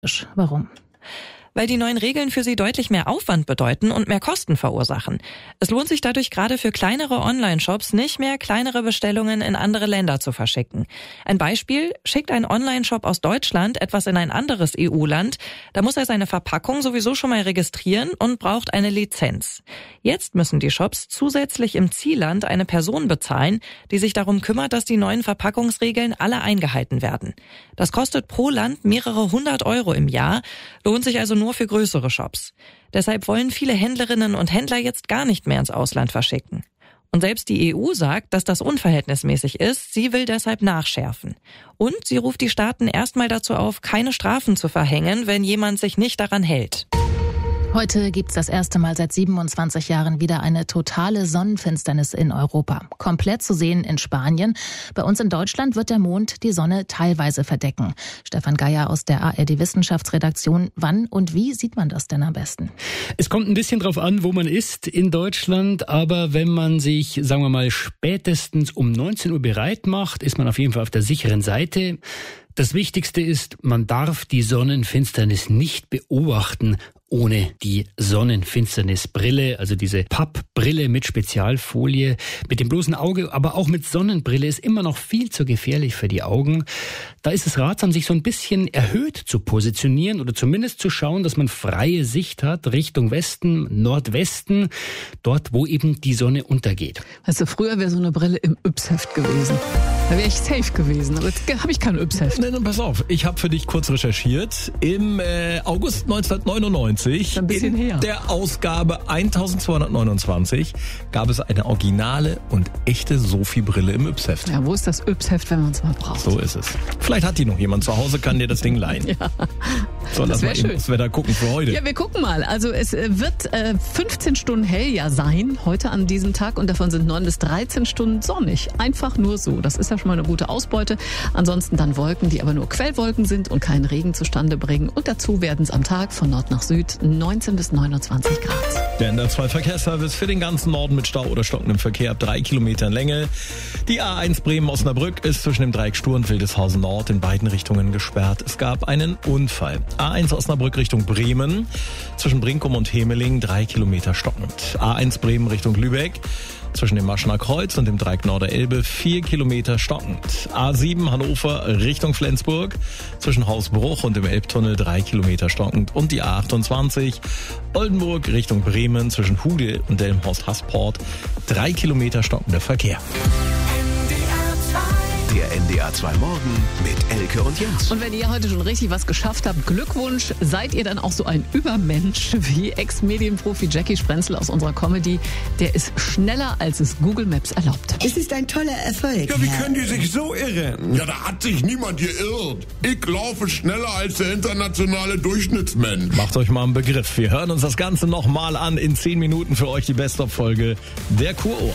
Warum? Weil die neuen Regeln für sie deutlich mehr Aufwand bedeuten und mehr Kosten verursachen. Es lohnt sich dadurch gerade für kleinere Online-Shops nicht mehr, kleinere Bestellungen in andere Länder zu verschicken. Ein Beispiel: Schickt ein Online-Shop aus Deutschland etwas in ein anderes EU-Land, da muss er seine Verpackung sowieso schon mal registrieren und braucht eine Lizenz. Jetzt müssen die Shops zusätzlich im Zielland eine Person bezahlen, die sich darum kümmert, dass die neuen Verpackungsregeln alle eingehalten werden. Das kostet pro Land mehrere 100 € im Jahr, lohnt sich also nur für größere Shops. Deshalb wollen viele Händlerinnen und Händler jetzt gar nicht mehr ins Ausland verschicken. Und selbst die EU sagt, dass das unverhältnismäßig ist. Sie will deshalb nachschärfen. Und sie ruft die Staaten erstmal dazu auf, keine Strafen zu verhängen, wenn jemand sich nicht daran hält. Heute gibt's das erste Mal seit 27 Jahren wieder eine totale Sonnenfinsternis in Europa. Komplett zu sehen in Spanien. Bei uns in Deutschland wird der Mond die Sonne teilweise verdecken. Stefan Geier aus der ARD-Wissenschaftsredaktion. Wann und wie sieht man das denn am besten? Es kommt ein bisschen drauf an, wo man ist in Deutschland. Aber wenn man sich, sagen wir mal, spätestens um 19 Uhr bereit macht, ist man auf jeden Fall auf der sicheren Seite. Das Wichtigste ist, man darf die Sonnenfinsternis nicht beobachten ohne die Sonnenfinsternisbrille, also diese Pappbrille mit Spezialfolie. Mit dem bloßen Auge, aber auch mit Sonnenbrille ist immer noch viel zu gefährlich für die Augen. Da ist es ratsam, sich so ein bisschen erhöht zu positionieren oder zumindest zu schauen, dass man freie Sicht hat Richtung Westen, Nordwesten, dort, wo eben die Sonne untergeht. Weißt du, früher wäre so eine Brille im Yps-Heft gewesen. Da wäre ich safe gewesen, aber jetzt habe ich kein Yps-Heft. Nein, pass auf, ich habe für dich kurz recherchiert. Im August 1999, ein bisschen in her. Der Ausgabe 1229, gab es eine originale und echte Sophie-Brille im Yps-Heft. Ja, wo ist das Yps-Heft, wenn man es mal braucht? So ist es. Vielleicht hat die noch jemand zu Hause, kann dir das Ding leihen. Ja, so, lass mal eben das Wetter gucken für heute. Ja, wir gucken mal. Also es wird 15 Stunden hell ja sein, heute an diesem Tag. Und davon sind 9 bis 13 Stunden sonnig. Einfach nur so. Das ist ja schon mal eine gute Ausbeute. Ansonsten dann Wolken, die aber nur Quellwolken sind und keinen Regen zustande bringen. Und dazu werden es am Tag von Nord nach Süd 19 bis 29 Grad. Der NDR2 Verkehrsservice für den ganzen Norden mit Stau oder stockendem Verkehr ab 3 Kilometern Länge. Die A1 Bremen-Osnabrück ist zwischen dem Dreieck Stur und Wildeshausen Nord in beiden Richtungen gesperrt. Es gab einen Unfall. A1 Osnabrück Richtung Bremen, zwischen Brinkum und Hemeling 3 Kilometer stockend. A1 Bremen Richtung Lübeck, zwischen dem Maschener Kreuz und dem Dreieck Norderelbe 4 Kilometer stockend. A7 Hannover Richtung Flensburg, zwischen Hausbruch und dem Elbtunnel 3 Kilometer stockend. Und die A28 Oldenburg Richtung Bremen, zwischen Hude und Delmenhorst-Hasport 3 Kilometer stockender Verkehr. Der NDR2 Morgen mit Elke und Jens. Und wenn ihr heute schon richtig was geschafft habt, Glückwunsch, seid ihr dann auch so ein Übermensch wie Ex-Medienprofi Jackie Sprenzel aus unserer Comedy. Der ist schneller, als es Google Maps erlaubt. Es ist ein toller Erfolg. Ja, wie können die sich so irren? Ja, da hat sich niemand geirrt. Ich laufe schneller als der internationale Durchschnittsmensch. Macht euch mal einen Begriff. Wir hören uns das Ganze nochmal an in 10 Minuten für euch die Best-of-Folge der Kurohr.